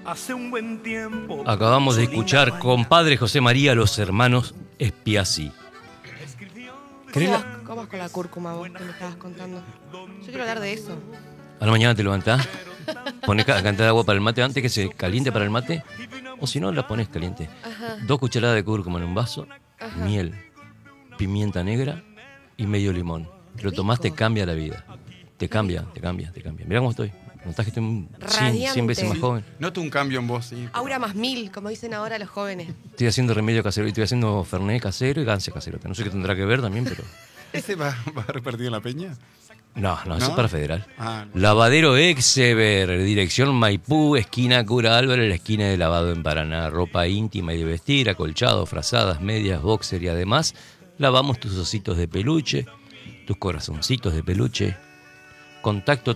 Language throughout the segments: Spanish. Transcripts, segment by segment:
Hace un buen tiempo. Acabamos de escuchar Compadre José María, los hermanos Espiazzi. ¿Cómo vas con la cúrcuma vos que me estabas contando? Yo quiero hablar de eso. A la mañana te levantás, pones a cantar agua para el mate antes que se caliente para el mate, o si no, la pones caliente. Ajá. 2 cucharadas de cúrcuma en un vaso, Ajá. miel, pimienta negra y medio limón. Lo tomás, te cambia la vida. Te cambia. Mirá cómo estoy. ¿Notás que estoy 100 veces más joven? Noto un cambio en vos, sí. Aura más 1000, como dicen ahora los jóvenes. Estoy haciendo remedio casero y estoy haciendo fernet casero y ganse casero. No sé qué tendrá que ver también, pero... ¿Ese va a repartir en la peña? No, eso es para federal. Ah, no. Lavadero Exever, dirección Maipú, esquina Cura Álvarez, la esquina de lavado en Paraná. Ropa íntima y de vestir, acolchados, frazadas, medias, boxer y además lavamos tus ositos de peluche, tus corazoncitos de peluche. Contacto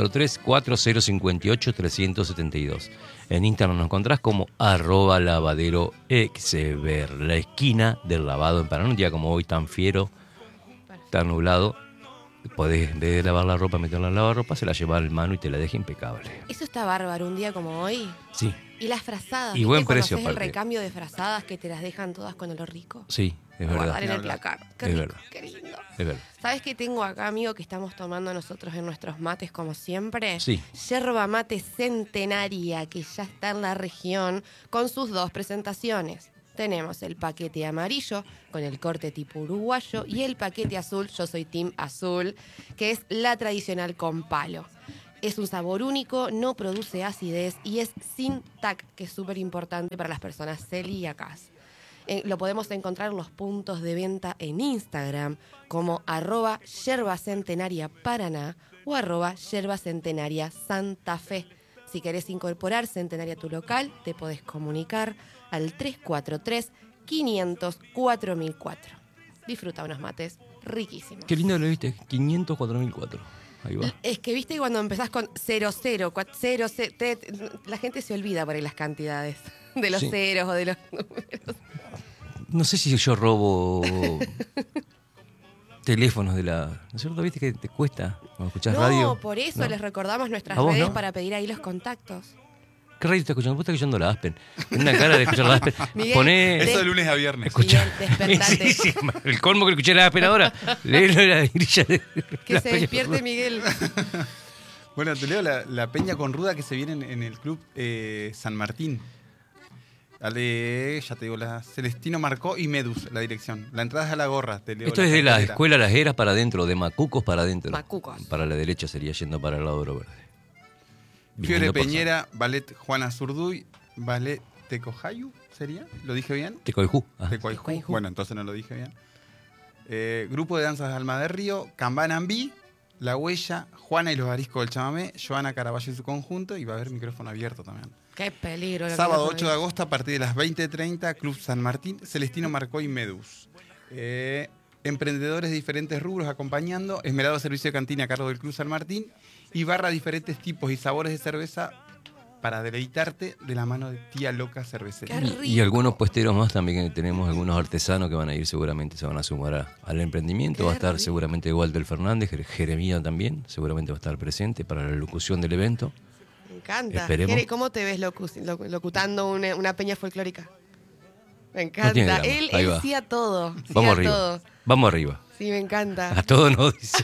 343-4058-372. En Instagram nos encontrás como @lavaderoexever, la esquina del lavado en Paraná. Un día como hoy tan fiero, tan nublado, podés, en vez de lavar la ropa, meterla en la lavarropa, se la lleva al mano y te la deja impecable. Eso está bárbaro, un día como hoy. Sí, Y las frazadas. Y buen ¿viste precio, cuando haces el aparte. recambio de frazadas que te las dejan todas con olor rico? sí, es A guardar verdad. en el placar. Qué Es rico, verdad. qué lindo. Es verdad. ¿Sabes qué tengo acá, amigo, que estamos tomando nosotros en nuestros mates como siempre? Sí. Yerba mate centenaria, que ya está en la región con sus 2 presentaciones. Tenemos el paquete amarillo con el corte tipo uruguayo y el paquete azul, yo soy team azul, que es la tradicional con palo. Es un sabor único, no produce acidez y es sin TAC, que es súper importante para las personas celíacas. Lo podemos encontrar en los puntos de venta en Instagram como @yerbacentenariaparaná o @yerbacentenariasantafe. Si querés incorporar Centenaria a tu local, te podés comunicar al 343-500-4004. Disfruta unos mates riquísimos. Qué lindo lo viste, 504.004. Ahí va. Es que viste cuando empezás con 00, 00, la gente se olvida por ahí las cantidades de los Sí. ceros o de los números. No sé si yo robo teléfonos de la... ¿No es cierto? ¿Viste que te cuesta cuando escuchás No, radio? por eso ¿No? les recordamos nuestras ¿A vos redes no? para pedir ahí los contactos. ¿Qué radio estás escuchando? Vos estás escuchando la Aspen. En una cara de escuchar la Aspen. Miguel, Poné... Eso de lunes a viernes. Escucha. Miguel, despertate. Sí, el colmo que escuché la Aspen ahora. Léelo la grilla de... Que la se peña. despierte Miguel. Bueno, te leo la peña con ruda que se viene en el club San Martín. Dale, ya te digo, la Celestino Marcó y Medus, la dirección. La entrada es a la gorra, te leo. Esto es de la cartelera. escuela Las Heras para adentro, de Macucos para adentro. Macucos. Para la derecha sería yendo para el lado de Oro Verde. Fiore Viniendo por Peñera, Ballet Juana Zurduy, Ballet Tecojayu, ¿sería? ¿Lo dije bien? Tecoijú. Ah. Tecoijú. Tecoijú. Bueno, entonces no lo dije bien. Grupo de danzas de Alma de Río, Cambanambí, La Huella, Juana y los Ariscos del Chamamé, Joana Caraballo y su conjunto, y va a haber micrófono abierto también. Qué peligro. lo que Sábado pasa 8 de ahí. agosto a partir de las 20:30, Club San Martín, Celestino Marcó y Medus. Emprendedores de diferentes rubros acompañando, esmerado servicio de cantina a cargo del Club San Martín y barra diferentes tipos y sabores de cerveza para deleitarte de la mano de Tía Loca Cervecería. Qué rico. Y algunos puesteros más también, que tenemos algunos artesanos que van a ir seguramente, se van a sumar al emprendimiento. Qué Va a estar rico. seguramente Walter Fernández, Jeremía también, seguramente va a estar presente para la locución del evento. Me encanta. Esperemos. Jere, ¿cómo te ves locutando una peña folclórica? Me No tiene encanta. drama. Él Ahí va. sí a todo. Sí Vamos a arriba. todo. Vamos arriba. Sí, me encanta. A todo no dice.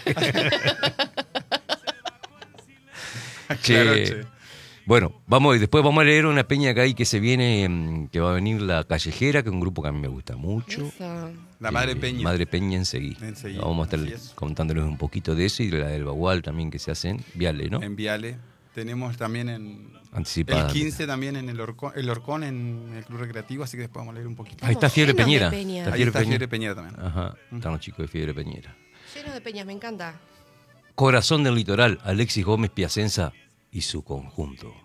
Claro, Che, che. bueno, vamos y después vamos a leer una peña que hay que se viene, que va a venir La Callejera, que es un grupo que a mí me gusta mucho. Eso. La Madre Peña. Madre Peña enseguida. Enseguida, Vamos a así estar es. contándoles un poquito de eso y de la del Bagual también que se hacen. Viale, ¿no? En Viale. Tenemos también Anticipada. el 15 también en el Orcón en el Club Recreativo, así que después vamos a leer un poquito. Ahí está Fiebre Estamos llenos Peñera. de peña. Está Ahí Fiebre está Peñera. Fiebre Peñera también. Ajá, están los chicos de Fiebre Peñera. Lleno de peñas, me encanta. Corazón del Litoral, Alexis Gómez Piacenza y su conjunto.